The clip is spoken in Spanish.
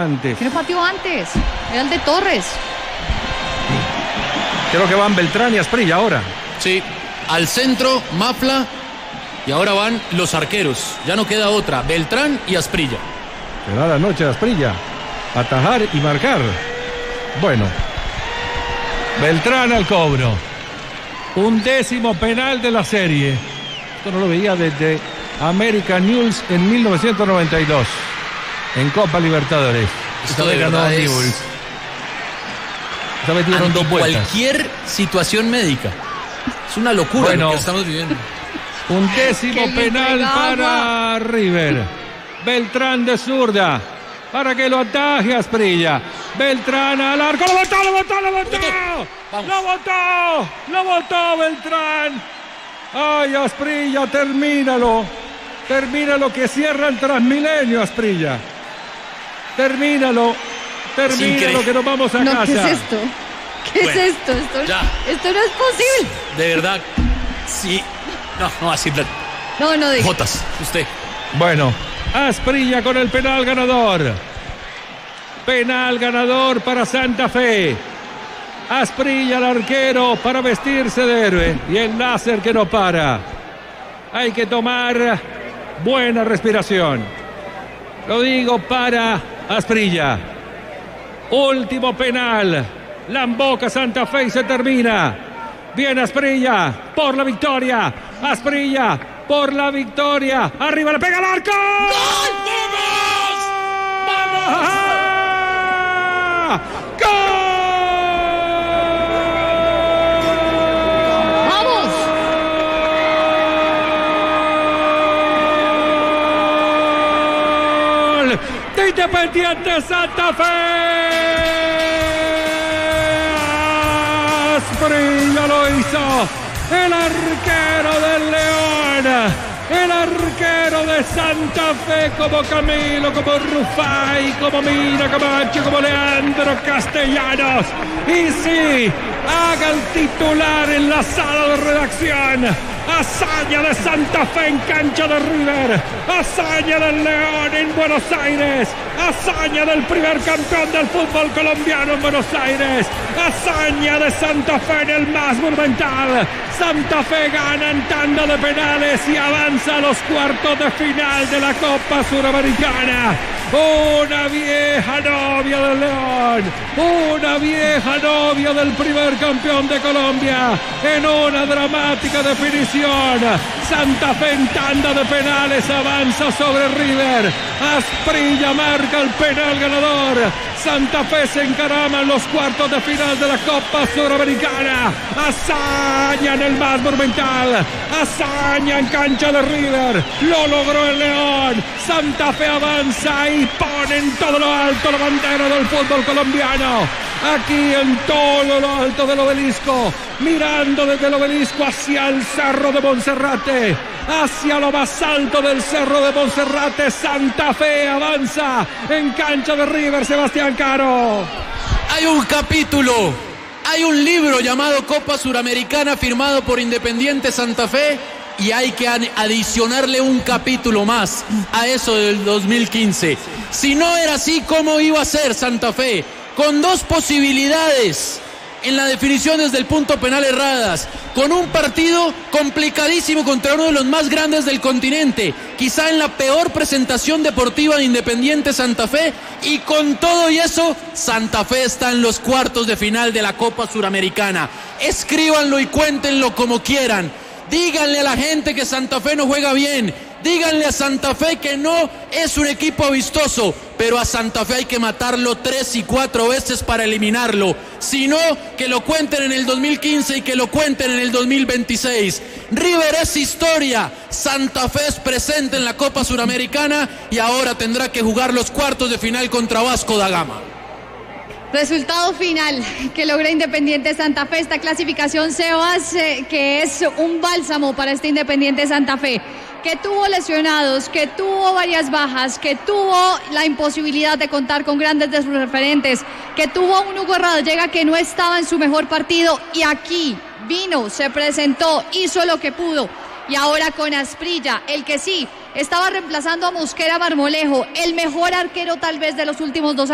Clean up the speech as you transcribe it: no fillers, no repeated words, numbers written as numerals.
antes. ¿Quién pateó antes? Era el de Torres. Creo que van Beltrán y Asprilla ahora. Sí, al centro, Mafla, y ahora van los arqueros. Ya no queda otra, Beltrán y Asprilla. Será la noche de Asprilla. Atajar y marcar. Bueno. Beltrán al cobro. 11º penal de la serie. Esto no lo veía desde American News en 1992. En Copa Libertadores. Esto de verdad es... Esta vez dieron dos vueltas. Cualquier situación médica. Es una locura lo que estamos viviendo. 11º penal para River. Beltrán de zurda. Para que lo ataje Asprilla. Beltrán al arco. ¡Lo botó Beltrán! ¡Ay, Asprilla, termínalo! Termínalo, que cierra el Transmilenio, Asprilla. Termínalo, que nos vamos a casa. ¿Qué es esto? ¿Qué es esto? Esto no es posible. De verdad, sí. No, así. No diga. Jotas, usted. Bueno, Asprilla con el penal ganador. Penal ganador para Santa Fe. Asprilla, el arquero, para vestirse de héroe. Y el láser que no para. Hay que tomar buena respiración. Lo digo para Asprilla. Último penal. Lamboca Santa Fe y se termina. Bien Asprilla por la victoria. Asprilla por la victoria. Arriba le pega al arco. ¡Gol! ¡Vamos! ¡Vamos! ¡Gol! De Independiente Santa Fe. Asprilla lo hizo. El arquero del León. El arquero de Santa Fe, como Camilo, como Rufai, como Mina Camacho, como Leandro Castellanos. Y sí, haga el titular en la sala de redacción. Hazaña de Santa Fe en cancha de River. Hazaña del León en Buenos Aires. Hazaña del primer campeón del fútbol colombiano en Buenos Aires. Hazaña de Santa Fe en el más monumental. Santa Fe gana en tanda de penales y avanza a los cuartos de final de la Copa Suramericana. Una vieja novia del León, una vieja novia del primer campeón de Colombia, en una dramática definición. Santa Fe en tanda de penales avanza sobre River. Asprilla marca el penal ganador. Santa Fe se encarama en los cuartos de final de la Copa Suramericana. Hazaña en el más monumental. Hazaña en cancha de River. Lo logró el León. Santa Fe avanza y pone en todo lo alto la bandera del fútbol colombiano. Aquí en todo lo alto del obelisco. Mirando desde el obelisco hacia el Cerro de Monserrate. Hacia lo más alto del Cerro de Monserrate. Santa Fe avanza en cancha de River. Sebastián Caro. Hay un capítulo, hay un libro llamado Copa Suramericana firmado por Independiente Santa Fe y hay que adicionarle un capítulo más a eso del 2015. Si no era así, ¿cómo iba a ser Santa Fe? Con dos posibilidades en la definición desde el punto penal erradas, con un partido complicadísimo contra uno de los más grandes del continente, quizá en la peor presentación deportiva de Independiente Santa Fe, y con todo y eso, Santa Fe está en los cuartos de final de la Copa Suramericana. Escríbanlo y cuéntenlo como quieran. Díganle a la gente que Santa Fe no juega bien. Díganle a Santa Fe que no es un equipo vistoso, pero a Santa Fe hay que matarlo 3 y 4 veces para eliminarlo. Si no, que lo cuenten en el 2015 y que lo cuenten en el 2026. River es historia, Santa Fe es presente en la Copa Suramericana y ahora tendrá que jugar los cuartos de final contra Vasco da Gama. Resultado final que logra Independiente Santa Fe, esta clasificación, Sebas, que es un bálsamo para este Independiente Santa Fe, que tuvo lesionados, que tuvo varias bajas, que tuvo la imposibilidad de contar con grandes de sus referentes, que tuvo un Hugo Radallega que no estaba en su mejor partido y aquí vino, se presentó, hizo lo que pudo. Y ahora con Asprilla, el que sí estaba reemplazando a Mosquera Marmolejo, el mejor arquero tal vez de los últimos 2 años.